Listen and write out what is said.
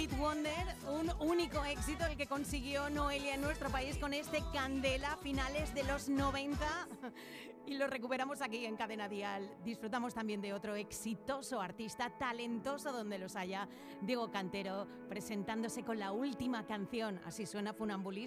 It Wonder, un único éxito el que consiguió Noelia en nuestro país con este Candela a finales de los 90 y lo recuperamos aquí en Cadena Dial. Disfrutamos también de otro exitoso artista, talentoso donde los haya, Diego Cantero, presentándose con la última canción, así suena Funambulista.